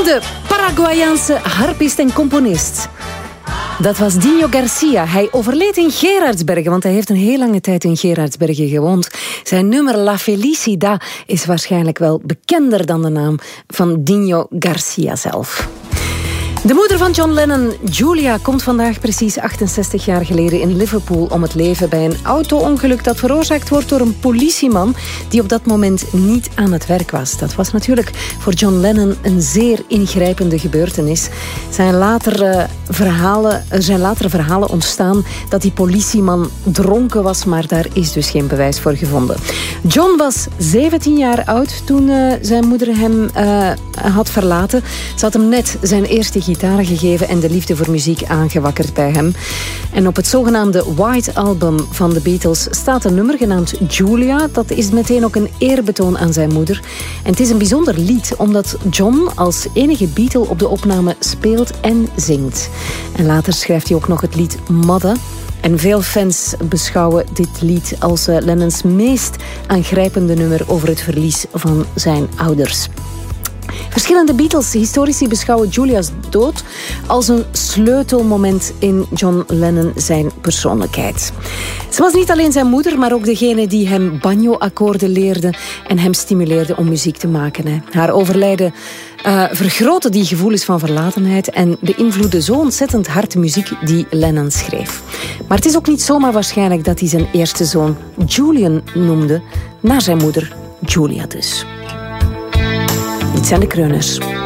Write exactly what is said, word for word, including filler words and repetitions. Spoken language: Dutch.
De Paraguayaanse harpist en componist. Dat was Dinho Garcia. Hij overleed in Gerardsbergen, want hij heeft een heel lange tijd in Gerardsbergen gewoond. Zijn nummer La Felicida is waarschijnlijk wel bekender dan de naam van Dinho Garcia zelf. De moeder van John Lennon, Julia, komt vandaag precies achtenzestig jaar geleden in Liverpool om het leven bij een auto-ongeluk dat veroorzaakt wordt door een politieman die op dat moment niet aan het werk was. Dat was natuurlijk voor John Lennon een zeer ingrijpende gebeurtenis. Zijn latere verhalen, er zijn latere verhalen ontstaan dat die politieman dronken was, maar daar is dus geen bewijs voor gevonden. John was zeventien jaar oud toen uh, zijn moeder hem uh, had verlaten. Ze had hem net zijn eerste gitaar gegeven en de liefde voor muziek aangewakkerd bij hem. En op het zogenaamde White Album van de Beatles staat een nummer genaamd Julia. Dat is meteen ook een eerbetoon aan zijn moeder. En het is een bijzonder lied, omdat John als enige Beatle op de opname speelt en zingt. En later schrijft hij ook nog het lied Mother. En veel fans beschouwen dit lied als Lennons meest aangrijpende nummer over het verlies van zijn ouders. Verschillende Beatles-historici beschouwen Julia's dood als een sleutelmoment in John Lennon zijn persoonlijkheid. Ze was niet alleen zijn moeder, maar ook degene die hem banjo-akkoorden leerde en hem stimuleerde om muziek te maken. Hè. Haar overlijden uh, vergrootte die gevoelens van verlatenheid en beïnvloedde zo ontzettend hard de muziek die Lennon schreef. Maar het is ook niet zomaar waarschijnlijk dat hij zijn eerste zoon Julian noemde, naar zijn moeder Julia dus. Dit zijn de Kreuners.